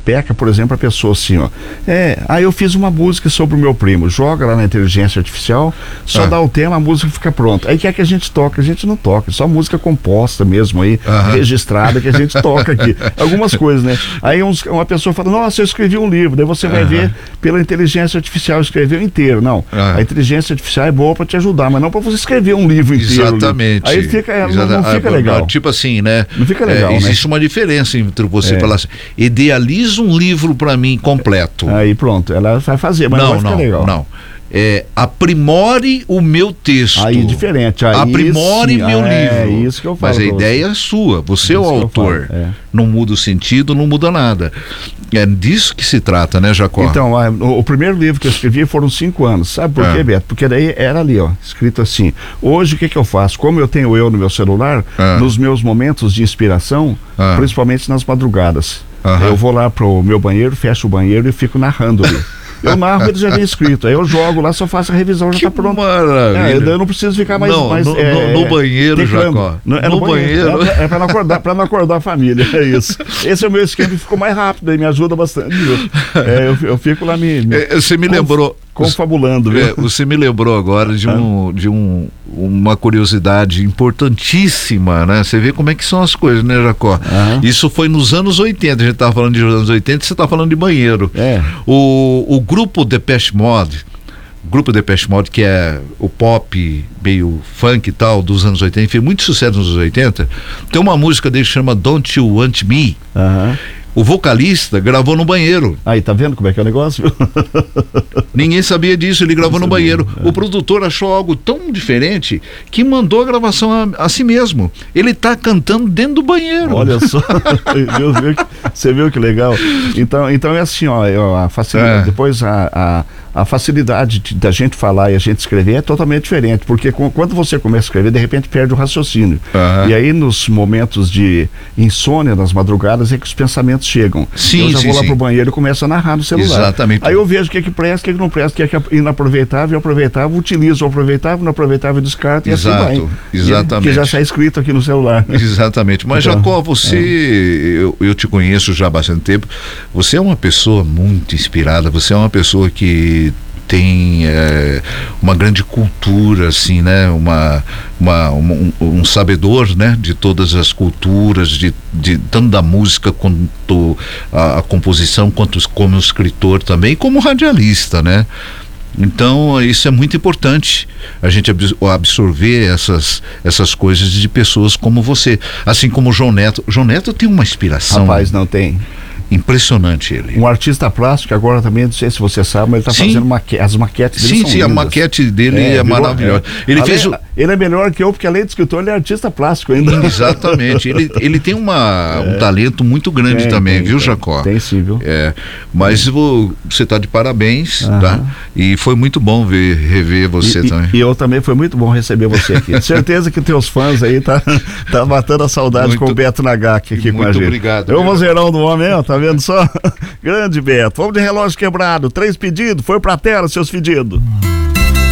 peca, por exemplo, a pessoa assim, ó. Eu fiz uma música sobre o meu primo, joga lá na inteligência artificial, só dá o tema, a música fica pronta. Aí quer que a gente toque, a gente não toca, só música composta mesmo aí, registrada, que a gente toca aqui. Algumas coisas, né? Aí uma pessoa fala, nossa, eu escrevi um livro, daí você vai ver pela inteligência artificial, escreveu inteiro. Não, a inteligência artificial é boa para te ajudar, mas não para você escrever um livro inteiro. Exatamente. Aí não fica legal. Tipo assim, né? Não fica legal, existe uma diferença entre você falar assim, idealiza um livro para mim completo. Aí pronto, ela vai fazer, mas não vai ficar legal. Não. Aprimore o meu texto. Aí diferente. Aprimore meu livro. É isso que eu falo. Mas a ideia é sua, você é o autor. Não muda o sentido, não muda nada. É disso que se trata, né, Jacó? Então, o primeiro livro que eu escrevi foram 5 anos. Sabe por quê, Beto? Porque daí era ali, ó, escrito assim. Hoje o que eu faço? Como eu tenho eu no meu celular, nos meus momentos de inspiração, principalmente nas madrugadas, eu vou lá pro meu banheiro, fecho o banheiro e fico narrando ali. Eu narro, ele já vem escrito. Aí eu jogo lá, só faço a revisão, já tá pronto. Eu não preciso ficar mais. No banheiro, Jacó. No banheiro. É pra não acordar a família. É isso. Esse é o meu esquema, ficou mais rápido, aí me ajuda bastante. Eu fico lá você me lembrou. Confabulando, viu? Você me lembrou agora de uma curiosidade importantíssima, né? Você vê como é que são as coisas, né, Jacó? Isso foi nos anos 80, a gente estava falando de anos 80, você está falando de banheiro. O grupo Depeche Mode, que é o pop meio funk e tal dos anos 80, fez muito sucesso nos anos 80, tem uma música dele que chama Don't You Want Me? O vocalista gravou no banheiro. Aí, tá vendo como é que é o negócio? Ninguém sabia disso, ele gravou no banheiro. O produtor achou algo tão diferente que mandou a gravação a si mesmo. Ele tá cantando dentro do banheiro. Olha só, você viu que legal? Então é assim, ó, a facilidade, depois a facilidade da gente falar e a gente escrever é totalmente diferente, porque quando você começa a escrever, de repente perde o raciocínio. E aí nos momentos de insônia, nas madrugadas, é que os pensamentos chegam. Eu já vou lá pro banheiro e começo a narrar no celular. Exatamente. Aí eu vejo o que presta, o que não presta, o que é inaproveitável, eu aproveitava, utilizo o aproveitável, não aproveitável, descarto. Exato, e assim vai. Exatamente. Que já está escrito aqui no celular. Exatamente. Mas Jacó, você, eu te conheço já há bastante tempo, você é uma pessoa muito inspirada, você é uma pessoa que tem uma grande cultura, assim, né? Um sabedor, né? De todas as culturas, tanto da música quanto a composição, quanto como escritor também, como radialista, né? Então isso é muito importante, a gente absorver essas coisas de pessoas como você, assim como o João Neto. João Neto tem uma inspiração. Rapaz, não tem. Impressionante ele. Um artista plástico agora também, não sei se você sabe, mas ele está fazendo as maquetes dele. Sim, a maquete dele é maravilhosa. Ele é melhor que eu, porque além de escritor, ele é artista plástico ainda. Exatamente. Ele tem um talento muito grande também, viu, Jacó? Tem sim, viu? Mas você está de parabéns, tá? E foi muito bom rever você também. E eu também, foi muito bom receber você aqui. Certeza que teus fãs aí tá matando a saudade com o Beto Nagaki aqui com a gente. Muito obrigado. Eu, vozeirão do homem, tá vendo só? Grande Beto. Vamos de relógio quebrado. 3 pedidos. Foi pra tela seus pedidos.